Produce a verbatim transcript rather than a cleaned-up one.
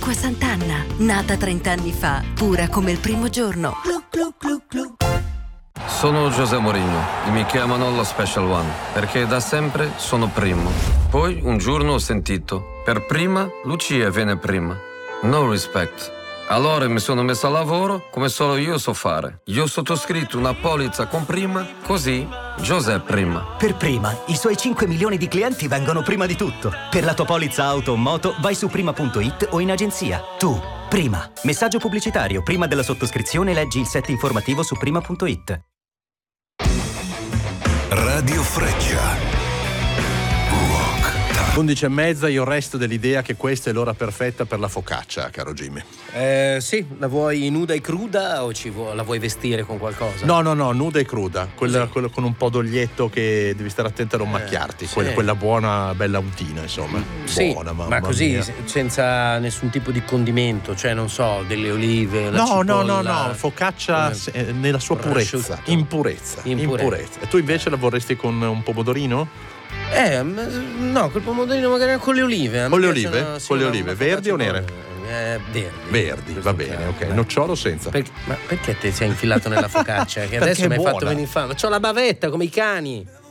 Acqua Sant'Anna, nata trent'anni fa, pura come il primo giorno. Glu, glu, glu, glu. Sono José Mourinho e mi chiamano lo Special One perché da sempre sono primo. Poi un giorno ho sentito: per prima Lucia viene prima. No respect. Allora mi sono messo a lavoro come solo io so fare. Io ho sottoscritto una polizza con prima, così José prima. Per prima, i suoi cinque milioni di clienti vengono prima di tutto. Per la tua polizza auto o moto vai su prima punto it o in agenzia. Tu, prima. Messaggio pubblicitario. Prima della sottoscrizione leggi il set informativo su prima punto it. Radio Freccia. undici e mezza, io resto dell'idea che questa è l'ora perfetta per la focaccia, caro Jimmy. Eh, sì, la vuoi nuda e cruda o ci vuoi, la vuoi vestire con qualcosa? No, no, no, nuda e cruda, quella, sì. quella con un po' d'olietto che devi stare attento a non eh, macchiarti, sì. quella, quella buona, bella untina, insomma. Sì, buona, ma così, mia. senza nessun tipo di condimento, cioè non so, delle olive, la No, cipolla, no, no, no, focaccia eh, nella sua purezza, in purezza, in purezza. purezza. E tu invece la vorresti con un pomodorino? Eh, no, col pomodorino magari con le olive. Con le olive? Sì, con le olive, verdi o nere? Eh, verdi. Verdi, va bene, ok. Nocciolo senza. Per, ma perché ti sei infilato nella focaccia? Che adesso mi hai fatto venire fame. C'ho la bavetta come i cani.